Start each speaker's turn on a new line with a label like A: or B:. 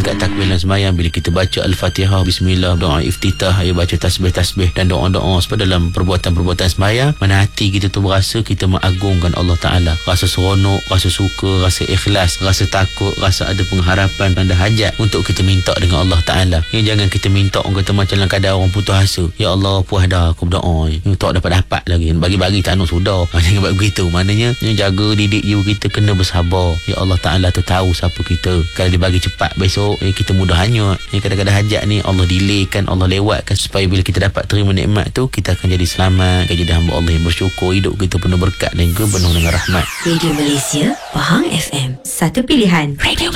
A: dekat takbir dan sembahyang, bila kita baca Al-Fatihah, Bismillah, doa iftitah, baca tasbih-tasbih dan doa-doa sebab dalam perbuatan-perbuatan sembahyang, mana hati kita tu berasa kita mengagungkan Allah Ta'ala, rasa seronok, rasa suka, rasa ikhlas, rasa takut, rasa ada pengharapan, ada hajat untuk kita minta dengan Allah Ta'ala. Jangan kita minta orang kata macam dalam keadaan orang putus asa, ya Allah puas dah aku berdoa, tak dapat lagi, bagi-bagi tak nak sudah. Jangan buat begitu. Maknanya jaga didik jiwa kita, kena bersabar. Ya Allah Ta'ala tu tahu siapa kita. Kalau dia bagi cepat besok, kita mudah hanyut. Kadang-kadang hajat ni Allah delaykan, Allah lewatkan supaya bila kita dapat terima nikmat tu, kita akan jadi selamat, akan jadi hamba Allah yang bersyukur, hidup kita penuh berkat dan juga penuh dengan rahmat.
B: Radio Malaysia, Pahang FM, satu pilihan. Radio